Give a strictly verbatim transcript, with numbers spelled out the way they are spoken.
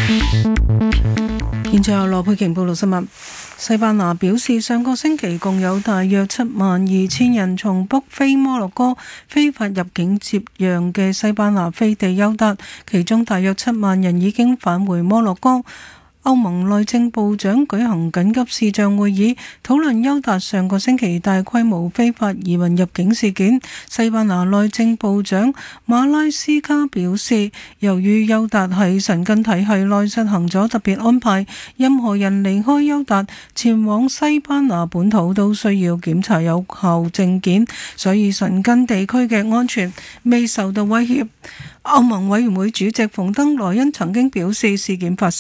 現在由羅佩瓊報道新聞。西班牙表示，上個星期共有大約七萬二千人從北非摩洛哥非法入境接壤嘅西班牙飛地休達，其中大約七萬人已經返回摩洛哥。歐盟內政部長舉行緊急視像會議，討論休達上個星期大規模非法移民入境事件。西班牙內政部長馬拉斯卡表示，由於休達喺申根體系內實行咗特別安排，任何人離開休達前往西班牙本土都需要檢查有效證件，所以申根地區嘅安全未受到威脅。歐盟委員會主席馮德萊恩曾經表示，事件發生